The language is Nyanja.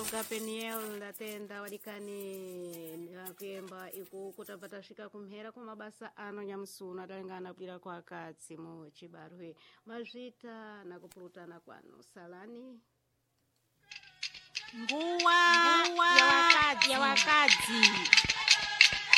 Songa Peniel ndatenda wadikani kuyemba iku kutapatashika kumhera kwa mabasa ano nyamusuna adalingana kwira kwa akatsi mu chibarwe mazvita na kupurutana kwano salani nguwa ya wakadzi